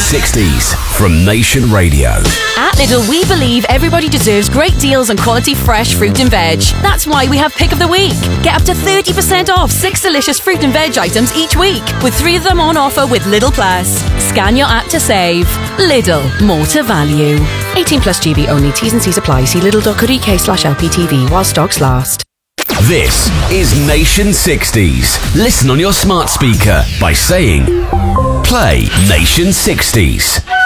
60s from Nation Radio. At Lidl, we believe everybody deserves great deals on quality fresh fruit and veg. That's why we have Pick of the Week. Get up to 30% off 6 delicious fruit and veg items each week, with 3 of them on offer with Lidl Plus. Scan your app to save. Lidl, more to value. 18 plus GB only. T's and C's apply. See lidl.co.uk/LPTV while stocks last. This is Nation 60s. Listen on your smart speaker by saying, play Nation 60s.